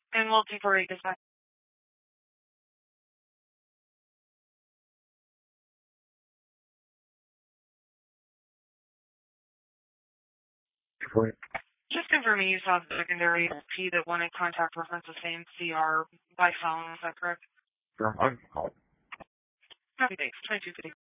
And we'll debrief this. Just confirming you saw the secondary P that wanted contact reference the same CR by phone. Is that correct? Sure, I can call. Happy days. 2250.